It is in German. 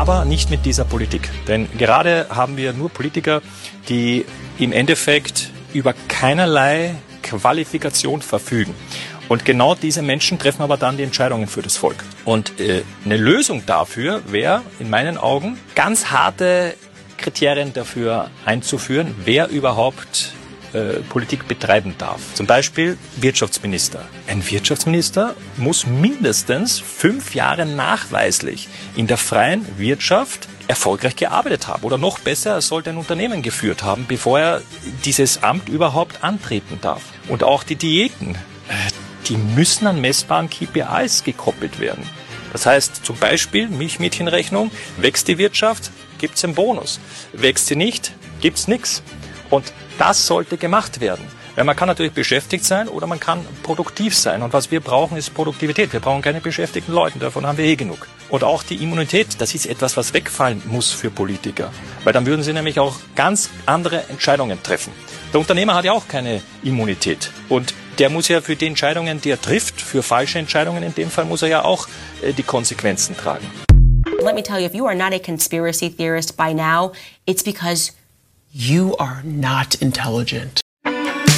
aber nicht mit dieser Politik. Denn gerade haben wir nur Politiker, die im Endeffekt über keinerlei Qualifikation verfügen. Und genau diese Menschen treffen aber dann die Entscheidungen für das Volk. Und eine Lösung dafür wäre in meinen Augen, ganz harte Kriterien dafür einzuführen, wer überhaupt Politik betreiben darf. Zum Beispiel Wirtschaftsminister. Ein Wirtschaftsminister muss mindestens 5 Jahre nachweislich in der freien Wirtschaft erfolgreich gearbeitet haben. Oder noch besser, er sollte ein Unternehmen geführt haben, bevor er dieses Amt überhaupt antreten darf. Und auch die Diäten, die müssen an messbaren KPIs gekoppelt werden. Das heißt zum Beispiel Milchmädchenrechnung, wächst die Wirtschaft, gibt es einen Bonus. Wächst sie nicht, gibt es nichts. Und das sollte gemacht werden. Weil man kann natürlich beschäftigt sein oder man kann produktiv sein. Und was wir brauchen, ist Produktivität. Wir brauchen keine beschäftigten Leute, davon haben wir eh genug. Und auch die Immunität, das ist etwas, was wegfallen muss für Politiker. Weil dann würden sie nämlich auch ganz andere Entscheidungen treffen. Der Unternehmer hat ja auch keine Immunität. Und der muss ja für die Entscheidungen, die er trifft, für falsche Entscheidungen, in dem Fall muss er ja auch die Konsequenzen tragen. Let me tell you, if you are not a conspiracy theorist by now, it's because you are not intelligent.